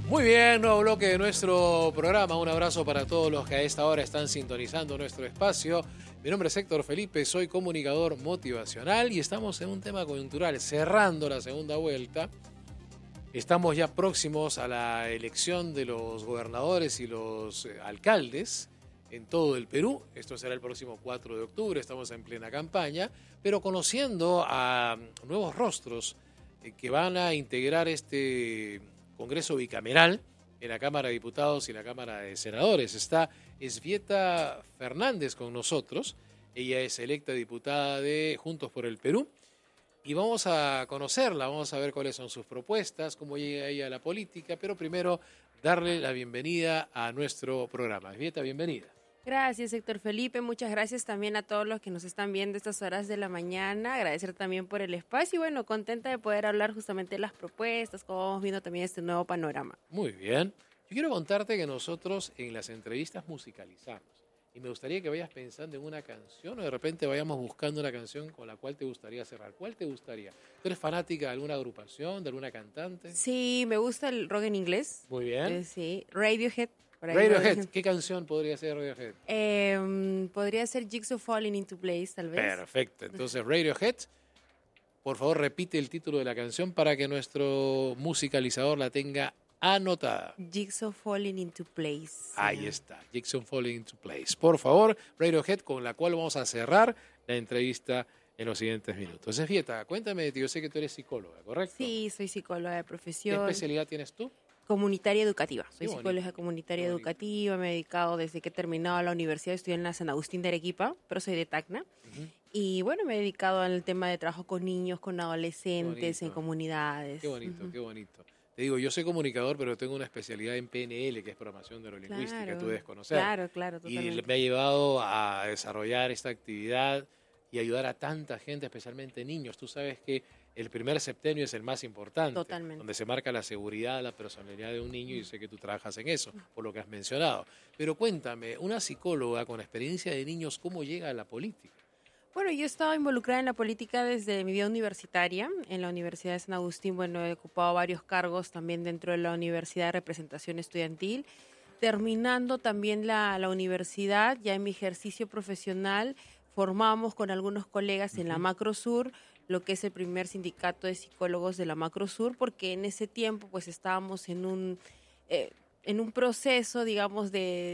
Muy bien, nuevo bloque de nuestro programa. Un abrazo para todos los que a esta hora están sintonizando nuestro espacio. Mi nombre es Héctor Felipe, soy comunicador motivacional y estamos en un tema coyuntural, cerrando la segunda vuelta. Estamos ya próximos a la elección de los gobernadores y los alcaldes en todo el Perú. Esto será el próximo 4 de octubre, estamos en plena campaña, pero conociendo a nuevos rostros que van a integrar este Congreso bicameral en la Cámara de Diputados y la Cámara de Senadores. Está Esvieta Fernández con nosotros. Ella es electa diputada de Juntos por el Perú. Y vamos a conocerla, vamos a ver cuáles son sus propuestas, cómo llega ella a la política, pero primero darle la bienvenida a nuestro programa. Esvieta, bienvenida. Gracias, Héctor Felipe. Muchas gracias también a todos los que nos están viendo estas horas de la mañana. Agradecer también por el espacio y bueno, contenta de poder hablar justamente de las propuestas, cómo vamos viendo también este nuevo panorama. Muy bien. Yo quiero contarte que nosotros en las entrevistas musicalizamos y me gustaría que vayas pensando en una canción o de repente vayamos buscando una canción con la cual te gustaría cerrar. ¿Cuál te gustaría? ¿Tú eres fanática de alguna agrupación, de alguna cantante? Sí, me gusta el rock en inglés. Muy bien. Sí, Radiohead. Radiohead, ¿qué canción podría ser Radiohead? Podría ser Jigsaw Falling into Place, tal vez. Perfecto, entonces Radiohead, por favor repite el título de la canción para que nuestro musicalizador la tenga anotada. Jigsaw Falling into Place. Ahí está, Jigsaw Falling into Place. Por favor, Radiohead, con la cual vamos a cerrar la entrevista en los siguientes minutos. Esvieta, cuéntame de ti, yo sé que tú eres psicóloga, ¿correcto? Sí, soy psicóloga de ¿Qué profesión. especialidad tienes tú? Comunitaria educativa. Soy Qué psicóloga bonito, comunitaria qué bonito. educativa. Me he dedicado desde que he terminado la universidad. Estudié en la San Agustín de Arequipa, pero soy de Tacna. Ujú. Y bueno, me he dedicado al tema de trabajo con niños, con adolescentes, en bonito. comunidades. Qué bonito, Ujú. qué bonito. Te digo, yo soy comunicador, pero tengo una especialidad en PNL, que es programación neurolingüística, Claro, tú debes conocer. claro, Y totalmente. me ha llevado a desarrollar esta actividad y ayudar a tanta gente, especialmente niños. Tú sabes que el primer septenio es el más importante, Totalmente. donde se marca la seguridad, la personalidad de un niño, y sé que tú trabajas en eso, por lo que has mencionado. Pero cuéntame, una psicóloga con experiencia de niños, ¿cómo llega a la política? Bueno, yo he estado involucrada en la política desde mi vida universitaria. En la Universidad de San Agustín, bueno, he ocupado varios cargos también dentro de la Universidad de Representación Estudiantil. Terminando también la universidad, ya en mi ejercicio profesional, formamos con algunos colegas en la Macro Sur, lo que es el primer sindicato de psicólogos de la Macro Sur, porque en ese tiempo pues estábamos en un proceso, digamos,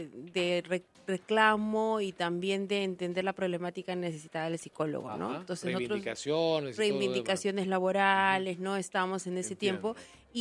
de reclamo y también de entender la problemática necesitada del psicólogo, ¿no? Ajá. Entonces Reivindicaciones y todo lo demás. reivindicaciones laborales, ¿no? Estábamos en ese Entiendo. tiempo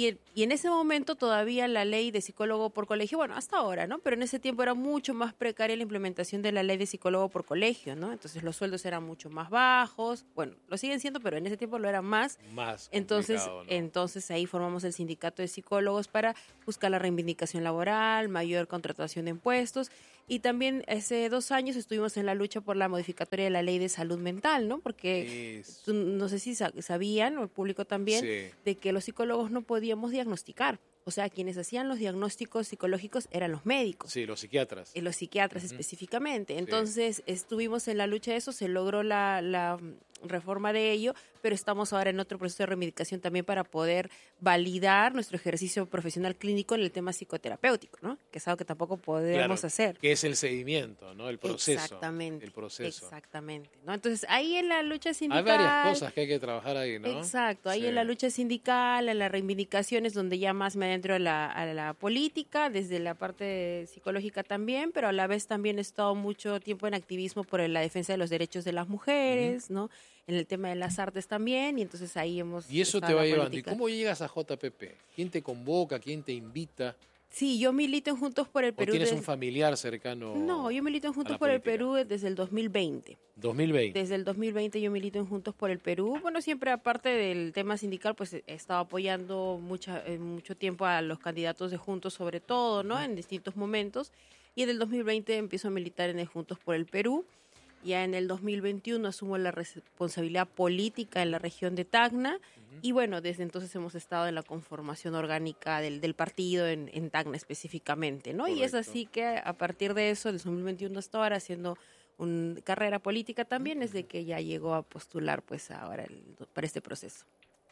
y en ese momento todavía la ley de psicólogo por colegio, bueno, hasta ahora, ¿no? Pero en ese tiempo era mucho más precaria la implementación de la ley de psicólogo por colegio, ¿no? Entonces los sueldos eran mucho más bajos, bueno, lo siguen siendo, pero en ese tiempo lo eran más. Más Entonces, complicado, ¿no? entonces ahí formamos el sindicato de psicólogos para buscar la reivindicación laboral, mayor contratación de impuestos y también hace 2 años estuvimos en la lucha por la modificatoria de la ley de salud mental, ¿no? Porque no sé si sabían, o el público también, Sí. de que los psicólogos no podíamos diagnosticar. O sea, quienes hacían los diagnósticos psicológicos eran los médicos. Sí, los psiquiatras. Los psiquiatras Ujú. específicamente. Sí. Entonces, estuvimos en la lucha de eso, se logró la reforma de ello, pero estamos ahora en otro proceso de reivindicación también para poder validar nuestro ejercicio profesional clínico en el tema psicoterapéutico, ¿no? Que es algo que tampoco podemos Claro, hacer. que es el seguimiento, ¿no? El proceso. Exactamente. El proceso. Exactamente, ¿no? Entonces, ahí en la lucha Hay sindical. varias cosas que hay que trabajar ahí, ¿no? Exacto, ahí Sí. en la lucha sindical, en las reivindicaciones, donde ya más me adentro a la política, desde la parte psicológica también, pero a la vez también he estado mucho tiempo en activismo por la defensa de los derechos de las mujeres, ¿no? En el tema de las artes también, y entonces ahí hemos Y eso estado te en va la llevando. política. ¿Y cómo llegas a JPP? ¿Quién te convoca? ¿Quién te invita? Sí, yo milito en Juntos por el ¿O Perú. tienes un familiar cercano? No, yo milito en a Juntos la por el política? Perú desde el 2020. 2020. Desde el 2020 yo milito en Juntos por el Perú. Bueno, siempre aparte del tema sindical, pues he estado apoyando mucho tiempo a los candidatos de Juntos, sobre todo, ¿no? En distintos momentos. Y en el 2020 empiezo a militar en el Juntos por el Perú. Ya en el 2021 asumo la responsabilidad política en la región de Tacna. Y bueno, desde entonces hemos estado en la conformación orgánica del partido en Tacna específicamente, ¿no? Y es Correcto. así que a partir de eso, del 2021 hasta ahora, haciendo una carrera política también, es de que ya llegó a postular pues ahora para este proceso.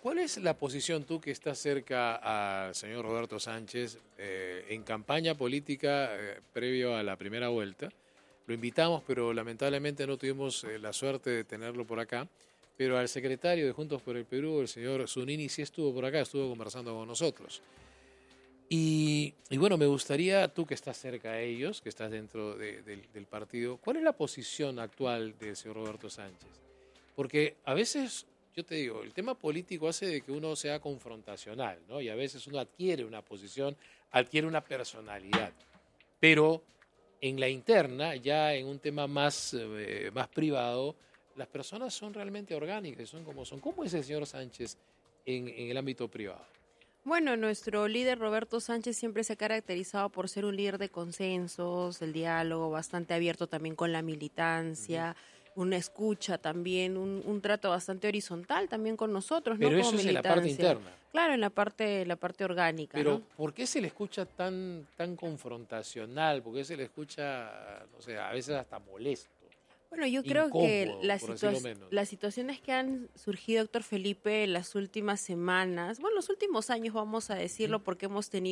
¿Cuál es la posición tú que estás cerca al señor Roberto Sánchez en campaña política previo a la primera vuelta? Lo invitamos, pero lamentablemente no tuvimos la suerte de tenerlo por acá. Pero al secretario de Juntos por el Perú, el señor Zunini, sí estuvo por acá, estuvo conversando con nosotros. Y bueno, me gustaría, tú que estás cerca de ellos, que estás dentro del partido, ¿cuál es la posición actual del señor Roberto Sánchez? Porque a veces, yo te digo, el tema político hace de que uno sea confrontacional, ¿no? Y a veces uno adquiere una posición, adquiere una personalidad. Pero en la interna, ya en un tema más privado, las personas son realmente orgánicas, son como son. ¿Cómo es el señor Sánchez en el ámbito privado? Bueno, nuestro líder Roberto Sánchez siempre se ha caracterizado por ser un líder de consensos, el diálogo, bastante abierto también con la militancia, una escucha también, un trato bastante horizontal también con nosotros, ¿no? Pero Como eso es en la militancia. parte interna. Claro, en la parte orgánica, Pero ¿no? ¿por qué se le escucha tan confrontacional? ¿Por qué se le escucha, no sé, a veces hasta molesto, Bueno, yo creo que incómodo, por decirlo menos? las situaciones que han surgido, Héctor Felipe, en las últimas semanas, bueno, los últimos años, vamos a decirlo, porque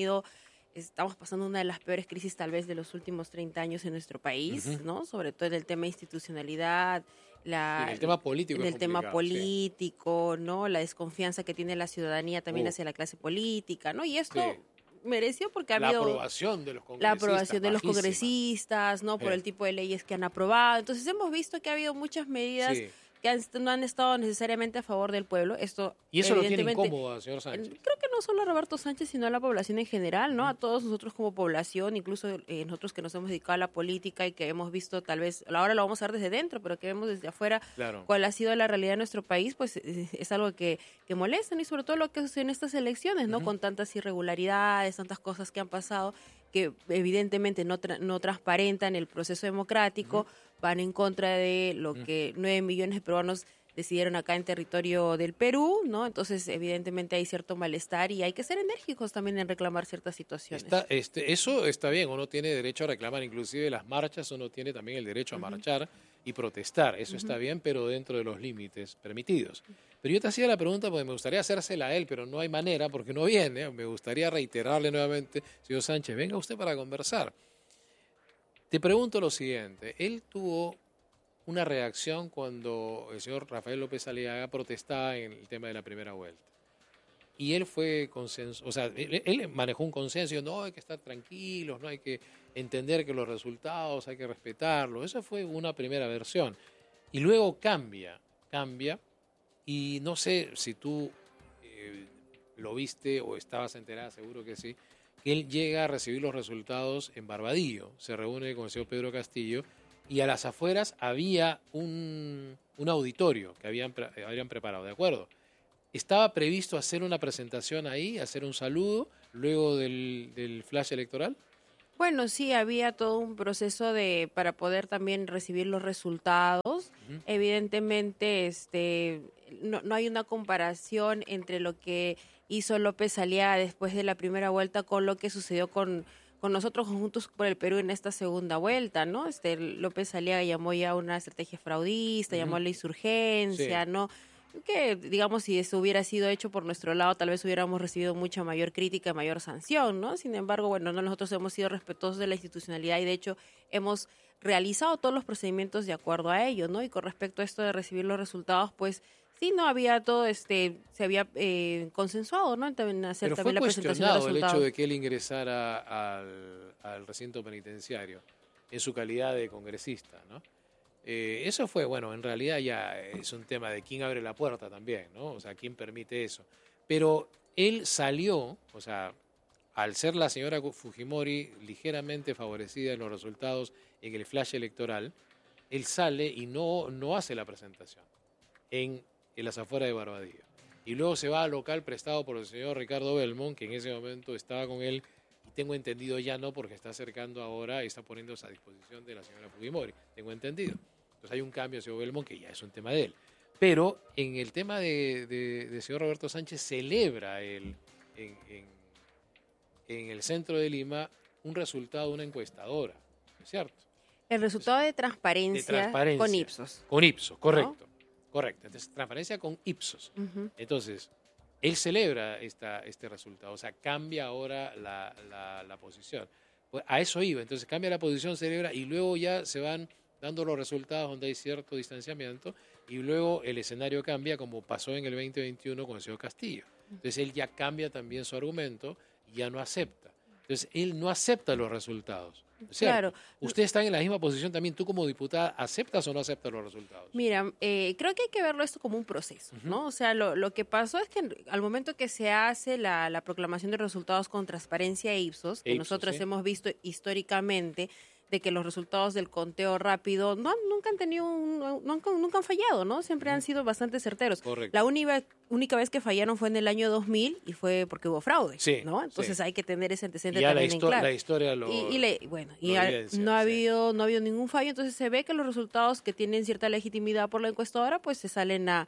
estamos pasando una de las peores crisis tal vez de los últimos 30 años en nuestro país, ¿no? Sobre todo en el tema de institucionalidad, En el tema político en es el tema complicado, sí. político, ¿no? La desconfianza que tiene la ciudadanía también hacia la clase política, ¿no? Y esto Sí. mereció porque ha La habido aprobación de los la congresistas, aprobación de los bajísima. congresistas, ¿no? Por el tipo de leyes que han aprobado. Entonces hemos visto que ha habido muchas medidas Sí. que no han estado necesariamente a favor del pueblo. Esto Y eso lo tiene evidentemente incómodo al señor Sánchez. creo que no solo a Roberto Sánchez, sino a la población en general, ¿no? A todos nosotros como población, incluso nosotros que nos hemos dedicado a la política y que hemos visto tal vez, ahora lo vamos a ver desde dentro, pero que vemos desde afuera Claro. cuál ha sido la realidad de nuestro país, pues es algo que molesta, ¿no? Y sobre todo lo que sucede en estas elecciones, ¿no? Con tantas irregularidades, tantas cosas que han pasado que evidentemente no transparentan el proceso democrático, van en contra de lo que 9 millones de peruanos decidieron acá en territorio del Perú, ¿no? Entonces, evidentemente hay cierto malestar y hay que ser enérgicos también en reclamar ciertas situaciones. Eso está bien, uno tiene derecho a reclamar, inclusive las marchas, uno tiene también el derecho a marchar y protestar, eso está bien, pero dentro de los límites permitidos. Pero yo te hacía la pregunta porque me gustaría hacérsela a él, pero no hay manera porque no viene. Me gustaría reiterarle nuevamente, señor Sánchez, venga usted para conversar. Te pregunto lo siguiente, él tuvo una reacción cuando el señor Rafael López Aliaga protestaba en el tema de la primera vuelta. Y él fue consenso, o sea, él manejó un consenso, no hay que estar tranquilos, no hay que entender que los resultados hay que respetarlos. Esa fue una primera versión. Y luego cambia, y no sé si tú lo viste o estabas enterada, seguro que sí, que él llega a recibir los resultados en Barbadillo, se reúne con el señor Pedro Castillo, y a las afueras había un auditorio que habían preparado, ¿de acuerdo? ¿Estaba previsto hacer una presentación ahí, hacer un saludo luego del flash electoral? Bueno, sí, había todo un proceso para poder también recibir los resultados. Evidentemente, no hay una comparación entre lo que hizo López Aliaga después de la primera vuelta con lo que sucedió con nosotros Juntos por el Perú en esta segunda vuelta, ¿no? López Aliaga llamó ya una estrategia fraudista, llamó a la insurgencia, Sí. ¿no? Que, digamos, si eso hubiera sido hecho por nuestro lado, tal vez hubiéramos recibido mucha mayor crítica, mayor sanción, ¿no? Sin embargo, bueno, nosotros hemos sido respetuosos de la institucionalidad y, de hecho, hemos realizado todos los procedimientos de acuerdo a ello, ¿no? Y con respecto a esto de recibir los resultados, pues sí, no había todo, se había consensuado, ¿no? En hacer Pero también fue la presentación de cuestionado el resultados. hecho de que él ingresara al recinto penitenciario en su calidad de congresista, ¿no? Eso fue, bueno, en realidad ya es un tema de quién abre la puerta también, ¿no? O sea, quién permite eso. Pero él salió, o sea, al ser la señora Fujimori ligeramente favorecida en los resultados en el flash electoral, él sale y no hace la presentación en las afueras de Barbadillo. Y luego se va al local prestado por el señor Ricardo Belmont, que en ese momento estaba con él, y tengo entendido ya no, porque está acercando ahora y está poniéndose a disposición de la señora Fujimori, tengo entendido. Entonces hay un cambio al señor Belmont, que ya es un tema de él. Pero en el tema de señor Roberto Sánchez, celebra él en el centro de Lima un resultado de una encuestadora, ¿no es cierto? El resultado de transparencia, con Ipsos. Con Ipsos, correcto. ¿No? Correcto. Entonces, transparencia con Ipsos. Uh-huh. Entonces, él celebra este resultado, o sea, cambia ahora la posición. Pues a eso iba, entonces cambia la posición, celebra y luego ya se van dando los resultados donde hay cierto distanciamiento y luego el escenario cambia como pasó en el 2021 con el señor Castillo. Entonces él ya cambia también su argumento y ya no acepta. Entonces él no acepta los resultados. ¿Cierto? Claro. Usted está en la misma posición también, tú como diputada, ¿aceptas o no aceptas los resultados? Mira, creo que hay que verlo esto como un proceso, ¿no? O sea, lo que pasó es que al momento que se hace la proclamación de resultados con transparencia e Ipsos, que nosotros sí. hemos visto históricamente de que los resultados del conteo rápido nunca han tenido nunca han fallado, ¿no? Siempre han sido bastante certeros. Correcto. La única vez que fallaron fue en el año 2000 y fue porque hubo fraude, Sí, ¿no? Entonces hay que tener ese antecedente ya también en claro. La historia lo No ha habido ningún fallo, entonces se ve que los resultados que tienen cierta legitimidad por la encuestadora pues se salen a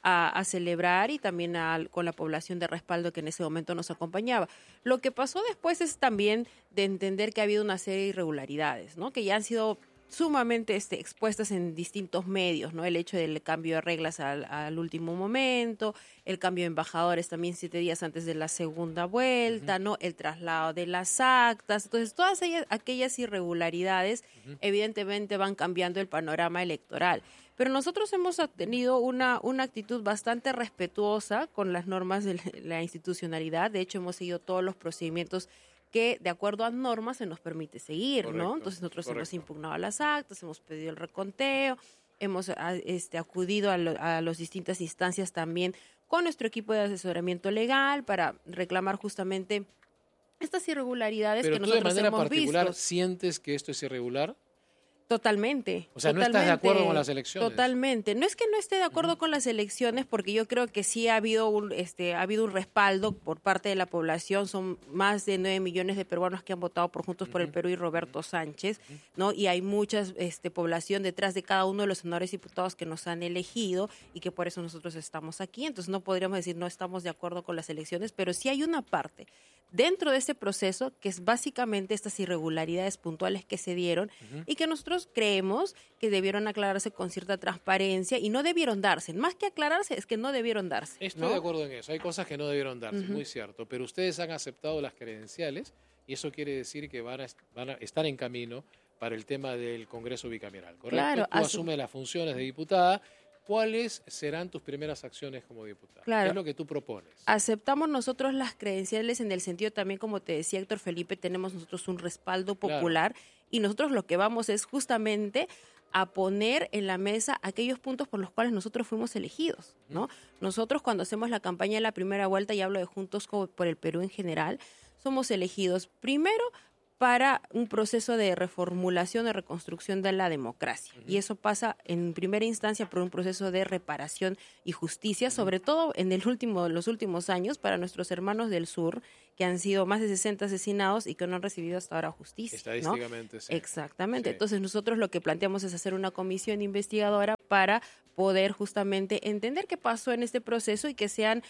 celebrar y también con la población de respaldo que en ese momento nos acompañaba. Lo que pasó después es también de entender que ha habido una serie de irregularidades, ¿no? Que ya han sido sumamente expuestas en distintos medios, ¿no? El hecho del cambio de reglas al último momento, el cambio de embajadores también 7 días antes de la segunda vuelta, ¿no? El traslado de las actas. Entonces, todas aquellas irregularidades evidentemente van cambiando el panorama electoral. Pero nosotros hemos tenido una actitud bastante respetuosa con las normas de la institucionalidad. De hecho, hemos seguido todos los procedimientos que de acuerdo a normas se nos permite seguir, correcto, ¿no? Entonces nosotros correcto. hemos impugnado las actas, hemos pedido el reconteo, hemos acudido a las distintas instancias también con nuestro equipo de asesoramiento legal para reclamar justamente estas irregularidades Pero que tú nosotros de manera hemos particular visto. ¿sientes que esto es irregular? Totalmente. O sea, ¿no estás de acuerdo con las elecciones? Totalmente. No es que no esté de acuerdo con las elecciones, porque yo creo que sí ha habido un respaldo por parte de la población. Son más de 9 millones de peruanos que han votado por Juntos por el Perú y Roberto Sánchez, ¿no? Y hay mucha población detrás de cada uno de los senadores y diputados que nos han elegido y que por eso nosotros estamos aquí. Entonces no podríamos decir no estamos de acuerdo con las elecciones, pero sí hay una parte dentro de este proceso que es básicamente estas irregularidades puntuales que se dieron y que nosotros creemos que debieron aclararse con cierta transparencia y no debieron darse. Más que aclararse, es que no debieron darse. Estoy de acuerdo en eso. Hay cosas que no debieron darse, muy cierto. Pero ustedes han aceptado las credenciales y eso quiere decir que van a estar en camino para el tema del Congreso bicameral, ¿correcto? Claro, tú asumes las funciones de diputada. ¿Cuáles serán tus primeras acciones como diputada? Claro. ¿Qué es lo que tú propones? Aceptamos nosotros las credenciales en el sentido también, como te decía Héctor Felipe, tenemos nosotros un respaldo popular y nosotros lo que vamos es justamente a poner en la mesa aquellos puntos por los cuales nosotros fuimos elegidos, ¿no? Nosotros cuando hacemos la campaña de la primera vuelta, y hablo de Juntos por el Perú en general, somos elegidos primero para un proceso de reformulación, de reconstrucción de la democracia. Y eso pasa en primera instancia por un proceso de reparación y justicia, sobre todo en los últimos años para nuestros hermanos del sur, que han sido más de 60 asesinados y que no han recibido hasta ahora justicia. Estadísticamente, ¿no? sí. Exactamente. Sí. Entonces nosotros lo que planteamos es hacer una comisión investigadora para poder justamente entender qué pasó en este proceso y que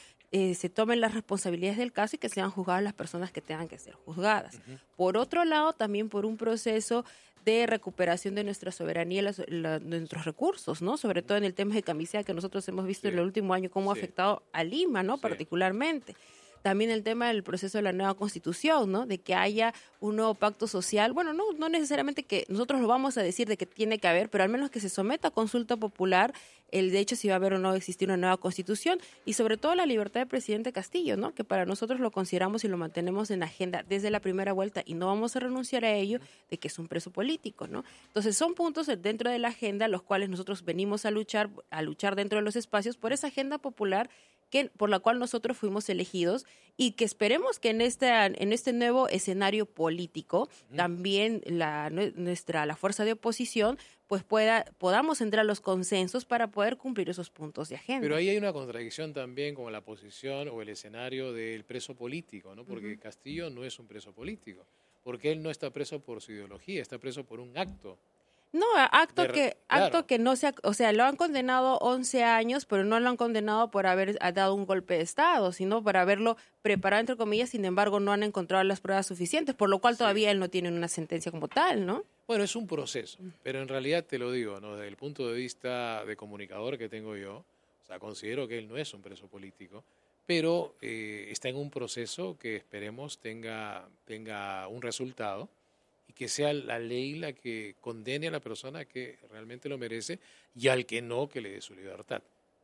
se tomen las responsabilidades del caso y que sean juzgadas las personas que tengan que ser juzgadas. Por otro lado, también por un proceso de recuperación de nuestra soberanía, de nuestros recursos, ¿no? Sobre todo en el tema de camisea que nosotros hemos visto en el último año cómo ha afectado a Lima, ¿no? Particularmente. También el tema del proceso de la nueva constitución, ¿no? De que haya un nuevo pacto social. Bueno, no necesariamente que nosotros lo vamos a decir de que tiene que haber, pero al menos que se someta a consulta popular el de hecho si va a haber o no existir una nueva constitución y sobre todo la libertad del presidente Castillo, ¿no? Que para nosotros lo consideramos y lo mantenemos en agenda desde la primera vuelta y no vamos a renunciar a ello de que es un preso político, ¿no? Entonces son puntos dentro de la agenda los cuales nosotros venimos a luchar dentro de los espacios por esa agenda popular por la cual nosotros fuimos elegidos y que esperemos que en este nuevo escenario político también la fuerza de oposición pues podamos entrar a los consensos para poder cumplir esos puntos de agenda. Pero ahí hay una contradicción también con la posición o el escenario del preso político, ¿no? Porque Castillo no es un preso político, porque él no está preso por su ideología, está preso por un acto. No, acto que no sea, o sea, lo han condenado 11 años, pero no lo han condenado por haber dado un golpe de Estado, sino por haberlo preparado, entre comillas, sin embargo, no han encontrado las pruebas suficientes, por lo cual todavía él no tiene una sentencia como tal, ¿no? Bueno, es un proceso, pero en realidad te lo digo, ¿no? Desde el punto de vista de comunicador que tengo yo, o sea, considero que él no es un preso político, pero está en un proceso que esperemos tenga un resultado y que sea la ley la que condene a la persona que realmente lo merece y al que no, que le dé su libertad.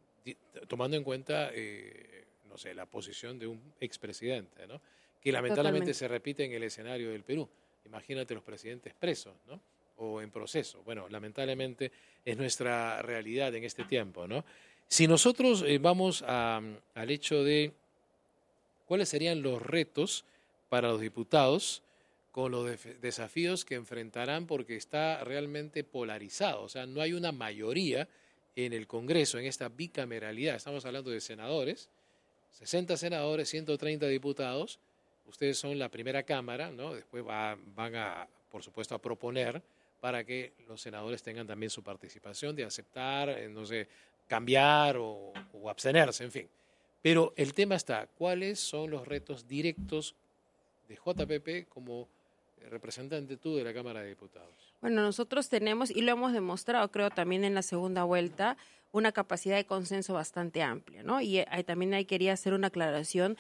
Tomando en cuenta, no sé, la posición de un expresidente, ¿no? Que lamentablemente Totalmente. se repite en el escenario del Perú. Imagínate los presidentes presos, ¿no? O en proceso. Bueno, lamentablemente es nuestra realidad en este tiempo, ¿no? Si nosotros vamos al hecho de cuáles serían los retos para los diputados con los desafíos que enfrentarán, porque está realmente polarizado, o sea, no hay una mayoría en el Congreso, en esta bicameralidad. Estamos hablando de senadores, 60 senadores, 130 diputados. Ustedes son la primera cámara, ¿no? Después van a, por supuesto, a proponer para que los senadores tengan también su participación de aceptar, no sé, cambiar o abstenerse, en fin. Pero el tema está, ¿cuáles son los retos directos de JPP como representante tú de la Cámara de Diputados? Bueno, nosotros tenemos, y lo hemos demostrado, creo, también en la segunda vuelta, una capacidad de consenso bastante amplia, ¿no? Y también ahí quería hacer una aclaración.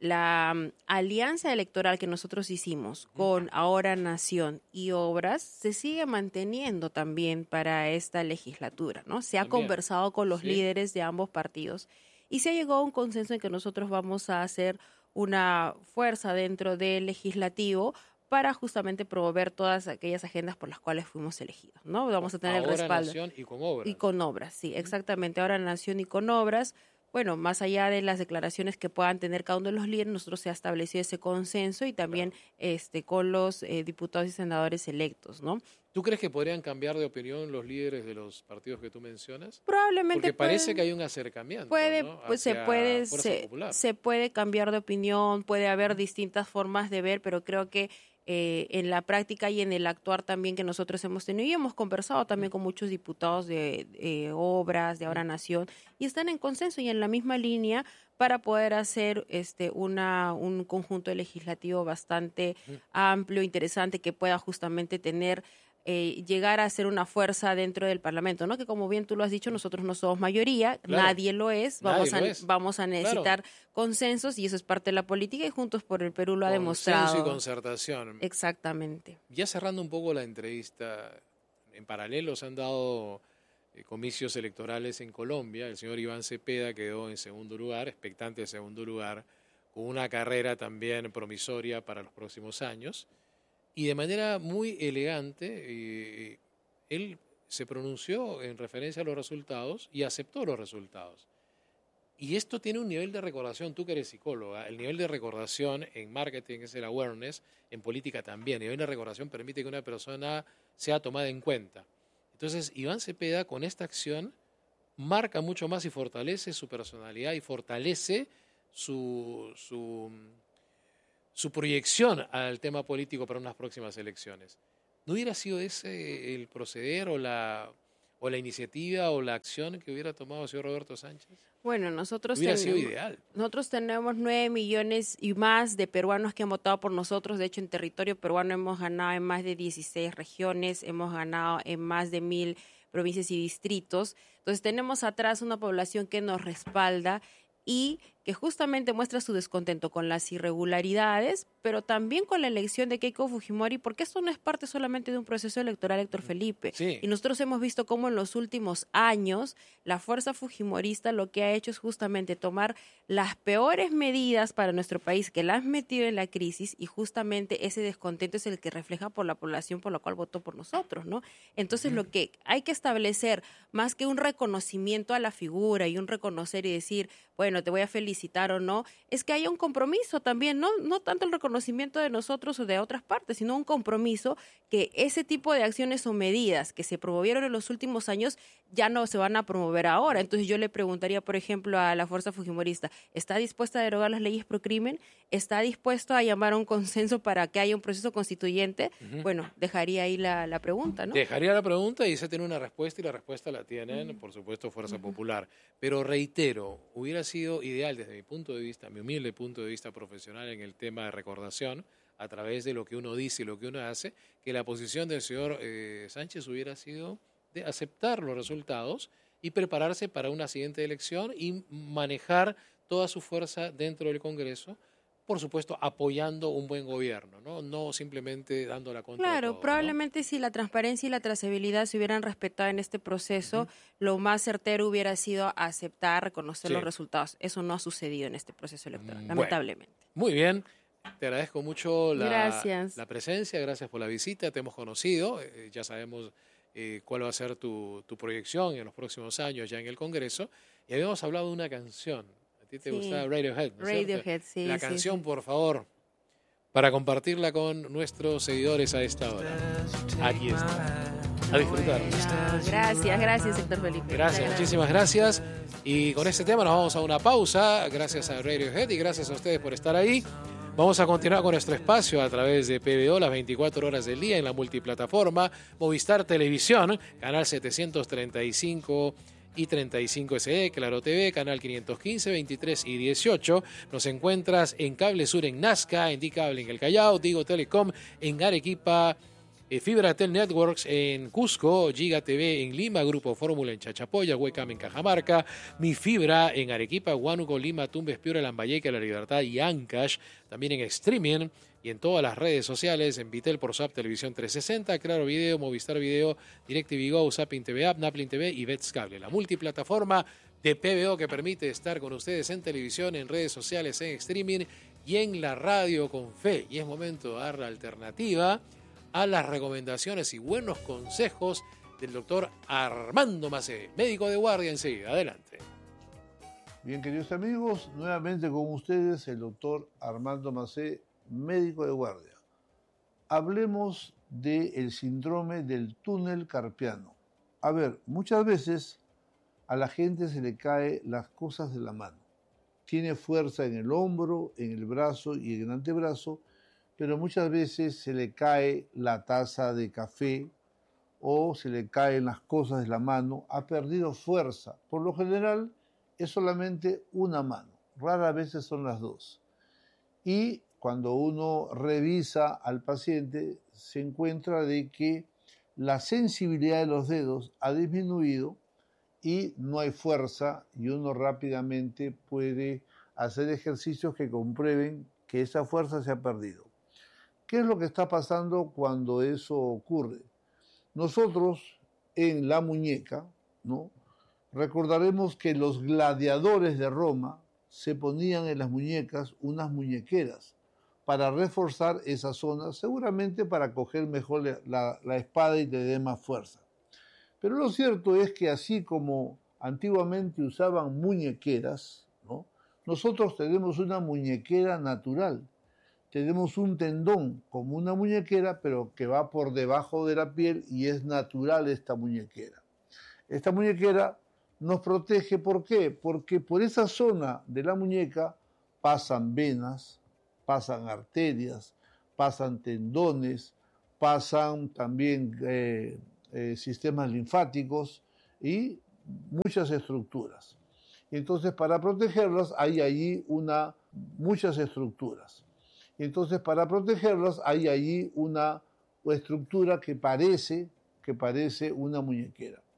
La alianza electoral que nosotros hicimos con Ahora Nación y Obras se sigue manteniendo también para esta legislatura, ¿no? Se ha También, conversado con los sí. líderes de ambos partidos y se ha llegado a un consenso en que nosotros vamos a hacer una fuerza dentro del legislativo para justamente promover todas aquellas agendas por las cuales fuimos elegidos, ¿no? Vamos a tener el Ahora respaldo. Nación y con obras. Y con obras, sí, exactamente. Ahora Nación y con obras. Bueno, más allá de las declaraciones que puedan tener cada uno de los líderes, nosotros se ha establecido ese consenso y también con los diputados y senadores electos, ¿no? ¿Tú crees que podrían cambiar de opinión los líderes de los partidos que tú mencionas? Probablemente Porque parece que hay un acercamiento, ¿no? pues hacia Fuerza Popular. se puede cambiar de opinión, puede haber distintas formas de ver, pero creo que en la práctica y en el actuar también que nosotros hemos tenido y hemos conversado también con muchos diputados de obras, de Ahora Nación, y están en consenso y en la misma línea para poder hacer un conjunto legislativo bastante amplio, interesante, que pueda justamente tener llegar a ser una fuerza dentro del Parlamento, ¿no? Que como bien tú lo has dicho, nosotros no somos mayoría, Claro. nadie lo es, vamos a necesitar consensos y eso es parte de la política y Juntos por el Perú lo ha demostrado. Consenso y concertación. Exactamente. Ya cerrando un poco la entrevista, en paralelo se han dado comicios electorales en Colombia. El señor Iván Cepeda quedó en segundo lugar, expectante de segundo lugar, con una carrera también promisoria para los próximos años. Y de manera muy elegante, él se pronunció en referencia a los resultados y aceptó los resultados. Y esto tiene un nivel de recordación, tú que eres psicóloga, el nivel de recordación en marketing es el awareness, en política también. El nivel de recordación permite que una persona sea tomada en cuenta. Entonces, Iván Cepeda con esta acción marca mucho más y fortalece su personalidad y fortalece su proyección al tema político para unas próximas elecciones. ¿No hubiera sido ese el proceder o la iniciativa o la acción que hubiera tomado el señor Roberto Sánchez? Bueno, nosotros Hubiera sido ideal. Nosotros tenemos 9 millones y más de peruanos que han votado por nosotros. De hecho, en territorio peruano hemos ganado en más de 16 regiones, hemos ganado en más de 1,000 provincias y distritos. Entonces, tenemos atrás una población que nos respalda y que justamente muestra su descontento con las irregularidades, pero también con la elección de Keiko Fujimori, porque esto no es parte solamente de un proceso electoral, Héctor Felipe. Sí. Y nosotros hemos visto cómo en los últimos años la fuerza fujimorista lo que ha hecho es justamente tomar las peores medidas para nuestro país, que la han metido en la crisis, y justamente ese descontento es el que refleja por la población por la cual votó por nosotros, ¿no? Entonces lo que hay que establecer, más que un reconocimiento a la figura y un reconocer y decir, bueno, te voy a felicitar o no, es que haya un compromiso también, no tanto el reconocimiento de nosotros o de otras partes, sino un compromiso que ese tipo de acciones o medidas que se promovieron en los últimos años ya no se van a promover ahora. Entonces yo le preguntaría, por ejemplo, a la fuerza fujimorista, ¿está dispuesta a derogar las leyes pro crimen? ¿Está dispuesto a llamar a un consenso para que haya un proceso constituyente? Bueno, dejaría ahí la pregunta, ¿no? Dejaría la pregunta y se tiene una respuesta y la respuesta la tienen, por supuesto, Fuerza Popular. Pero reitero, hubiera sido ideal desde mi punto de vista, mi humilde punto de vista profesional en el tema de recordación, a través de lo que uno dice y lo que uno hace, que la posición del señor Sánchez hubiera sido de aceptar los resultados y prepararse para una siguiente elección y manejar toda su fuerza dentro del Congreso, por supuesto, apoyando un buen gobierno, no simplemente dando la contra Claro, todo, ¿no? probablemente si la transparencia y la trazabilidad se hubieran respetado en este proceso, lo más certero hubiera sido aceptar, reconocer Sí. los resultados. Eso no ha sucedido en este proceso electoral, Bueno, lamentablemente. muy bien. Te agradezco mucho Gracias. la presencia, gracias por la visita, te hemos conocido, ya sabemos cuál va a ser tu proyección en los próximos años ya en el Congreso, y habíamos hablado de una canción. A ti te Sí. gustaba Radiohead, ¿no es cierto? Radiohead, sí. La sí, canción, sí. por favor, para compartirla con nuestros seguidores a esta hora. Aquí está. A disfrutar. Gracias, Héctor Felipe. Gracias, muchísimas gracias. Y con este tema nos vamos a una pausa. Gracias a Radiohead y gracias a ustedes por estar ahí. Vamos a continuar con nuestro espacio a través de PBO las 24 horas del día en la multiplataforma Movistar Televisión, canal 735 y 35 SE, Claro TV, canal 515, 23 y 18. Nos encuentras en Cable Sur en Nazca, en Dicable en El Callao, Tigo Telecom en Arequipa, Fibratel Networks en Cusco, Giga TV en Lima, Grupo Fórmula en Chachapoya, Webcam en Cajamarca, Mi Fibra en Arequipa, Huánuco, Lima, Tumbes, Piura, Lambayeque, La Libertad y Ancash, también en streaming y en todas las redes sociales, en Vitel por Zap Televisión 360, Claro Video, Movistar Video, DirecTV Go, Zapping TV App, Naplin TV y Bets Cable, la multiplataforma de PBO que permite estar con ustedes en televisión, en redes sociales, en streaming y en la radio con fe. Y es momento de dar la alternativa a las recomendaciones y buenos consejos del doctor Armando Macé, médico de guardia. Enseguida, adelante. Bien, queridos amigos, nuevamente con ustedes el doctor Armando Macé, médico de guardia. Hablemos del síndrome del túnel carpiano. A ver, muchas veces a la gente se le caen las cosas de la mano. Tiene fuerza en el hombro, en el brazo y en el antebrazo, pero muchas veces se le cae la taza de café o se le caen las cosas de la mano, ha perdido fuerza. Por lo general es solamente una mano, raras veces son las dos. Y cuando uno revisa al paciente se encuentra de que la sensibilidad de los dedos ha disminuido y no hay fuerza y uno rápidamente puede hacer ejercicios que comprueben que esa fuerza se ha perdido. ¿Qué es lo que está pasando cuando eso ocurre? Nosotros en la muñeca, ¿no?, recordaremos que los gladiadores de Roma se ponían en las muñecas unas muñequeras para reforzar esa zona, seguramente para coger mejor la espada y te dé más fuerza. Pero lo cierto es que así como antiguamente usaban muñequeras, ¿no?, nosotros tenemos una muñequera natural. Tenemos un tendón como una muñequera, pero que va por debajo de la piel y es natural esta muñequera. Esta muñequera nos protege, ¿por qué? Porque por esa zona de la muñeca pasan venas, pasan arterias, pasan tendones, pasan también sistemas linfáticos y muchas estructuras. Entonces, para protegerlas hay allí muchas estructuras. Entonces, para protegerlas hay allí una estructura que parece una muñequera.